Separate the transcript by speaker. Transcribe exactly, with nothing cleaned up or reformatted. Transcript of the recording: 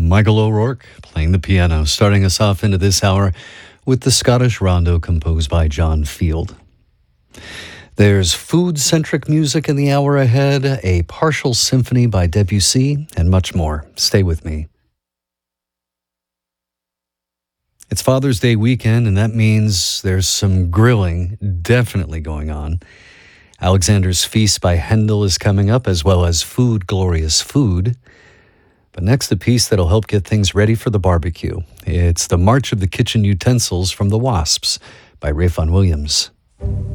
Speaker 1: Michael O'Rourke playing the piano, starting us off into this hour with the Scottish Rondo composed by John Field. There's food-centric music in the hour ahead, a partial symphony by Debussy, and much more. Stay with me. It's Father's Day weekend, and that means there's some grilling definitely going on. Alexander's Feast by Handel is coming up, as well as Food, Glorious Food. But next, a piece that'll help get things ready for the barbecue. It's the March of the Kitchen Utensils from the Wasps by Ralph Vaughan Williams.